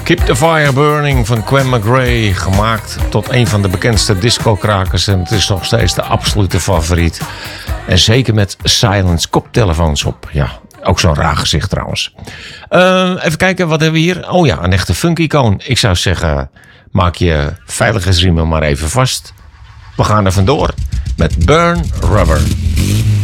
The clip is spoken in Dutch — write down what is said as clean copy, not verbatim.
Keep the Fire Burning van Gwen McRae. Gemaakt tot een van de bekendste disco-krakers. En het is nog steeds de absolute favoriet. En zeker met silence koptelefoons op. Ja, ook zo'n raar gezicht trouwens. Even kijken, wat hebben we hier? Oh ja, een echte funk-icoon. Ik zou zeggen, maak je veiligheidsriemen maar even vast. We gaan er vandoor met Burn Rubber.